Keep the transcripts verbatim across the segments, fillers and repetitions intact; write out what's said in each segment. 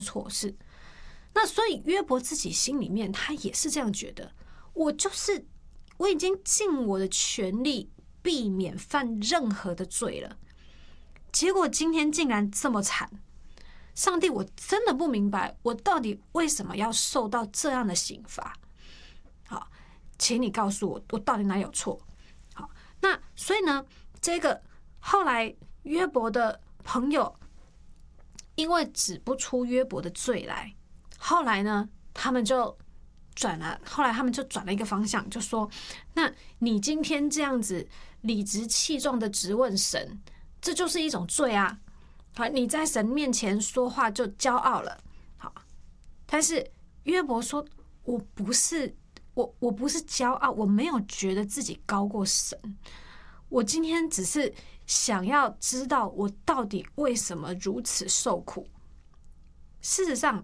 错事。那所以约伯自己心里面他也是这样觉得，我就是我已经尽我的全力避免犯任何的罪了，结果今天竟然这么惨。上帝，我真的不明白，我到底为什么要受到这样的刑罚？好，请你告诉我，我到底哪有错？好，那所以呢，这个后来约伯的朋友因为指不出约伯的罪来，后来呢，他们就转了，后来他们就转了一个方向，就说：那你今天这样子理直气壮的质问神，这就是一种罪啊！好，你在神面前说话就骄傲了。好，但是约伯说：我不是，我我不是骄傲，我没有觉得自己高过神。我今天只是想要知道我到底为什么如此受苦。事实上，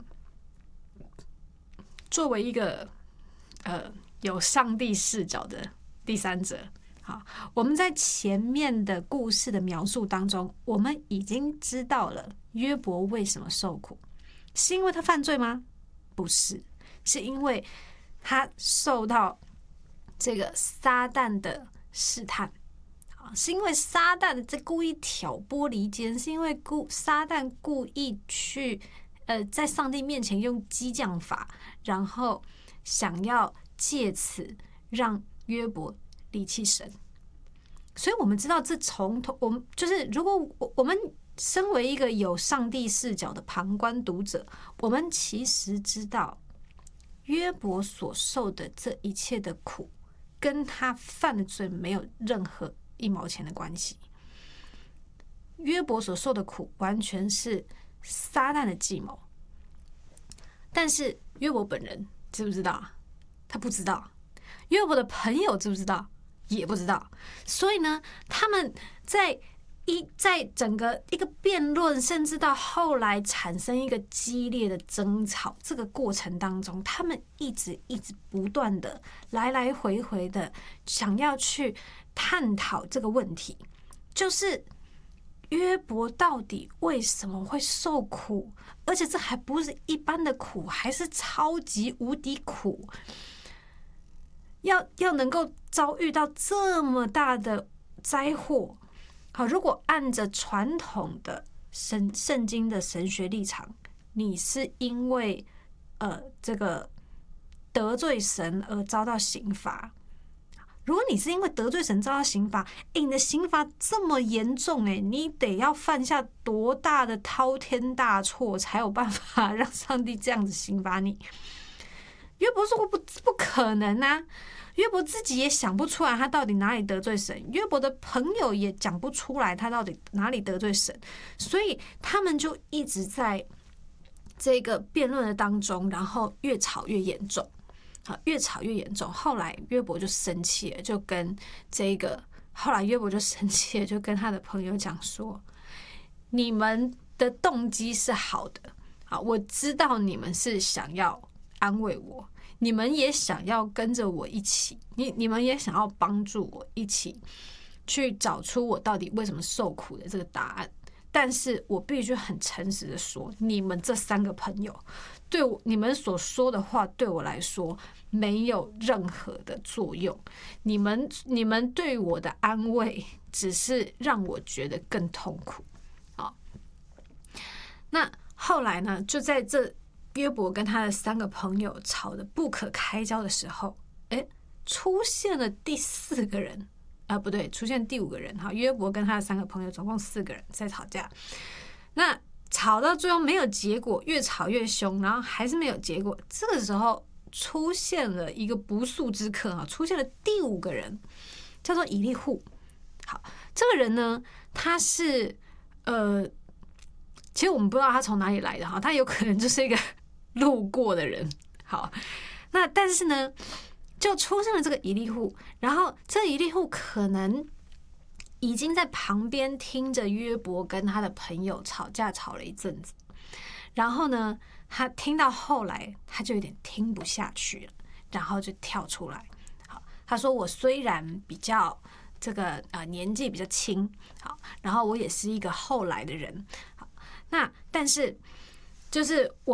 作为一个呃有上帝视角的第三者，好，我们在前面的故事的描述当中，我们已经知道了约伯为什么受苦，是因为他犯罪吗？不是，是因为他受到这个撒旦的试探，是因为撒旦在故意挑拨离间，是因为故撒旦故意去呃在上帝面前用激将法，然后想要借此让约伯离弃神。所以我们知道，这从头我们就是如果我们身为一个有上帝视角的旁观读者，我们其实知道约伯所受的这一切的苦跟他犯的罪没有任何一毛钱的关系。约伯所受的苦完全是撒旦的计谋，但是约伯本人知不知道？他不知道。约伯的朋友知不知道？也不知道。所以呢，他们在一在整个一个辩论，甚至到后来产生一个激烈的争吵这个过程当中，他们一直一直不断的来来回回的想要去探讨这个问题，就是约伯到底为什么会受苦，而且这还不是一般的苦，还是超级无敌苦。要要能够遭遇到这么大的灾祸，好，如果按着传统的神圣经的神学立场，你是因为呃这个得罪神而遭到刑罚。如果你是因为得罪神遭到刑罚，欸，你的刑罚这么严重，欸，你得要犯下多大的滔天大错，才有办法让上帝这样子刑罚你？约伯说不不可能啊！约伯自己也想不出来他到底哪里得罪神，约伯的朋友也讲不出来他到底哪里得罪神，所以他们就一直在这个辩论的当中，然后越吵越严重，好，越吵越严重。后来约伯就生气了，就跟这个后来约伯就生气了，就跟他的朋友讲说：你们的动机是好的，好，我知道你们是想要安慰我，你们也想要跟着我一起，你你们也想要帮助我一起去找出我到底为什么受苦的这个答案。但是我必须很诚实的说，你们这三个朋友对我，你们所说的话对我来说没有任何的作用。你们你们对我的安慰只是让我觉得更痛苦。好，那后来呢，就在这约伯跟他的三个朋友吵得不可开交的时候，哎，出现了第四个人啊，不对，出现第五个人。哈，约伯跟他的三个朋友总共四个人在吵架，那吵到最后没有结果，越吵越凶，然后还是没有结果。这个时候出现了一个不速之客啊，出现了第五个人，叫做以利户。好，这个人呢，他是呃，其实我们不知道他从哪里来的哈，他有可能就是一个路过的人。好，那但是呢，就出现了这个以利户，然后这个以利户可能已经在旁边听着约伯跟他的朋友吵架吵了一阵子，然后呢，他听到后来他就有点听不下去了，然后就跳出来。好，他说：我虽然比较这个呃年纪比较轻，好，然后我也是一个后来的人，好，那但是就是我。